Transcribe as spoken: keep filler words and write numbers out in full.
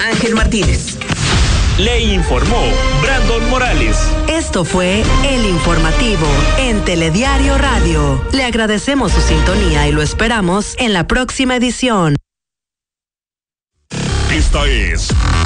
Ángel Martínez. Le informó Brandon Morales. Esto fue El Informativo en Telediario Radio. Le agradecemos su sintonía y lo esperamos en la próxima edición. Esta es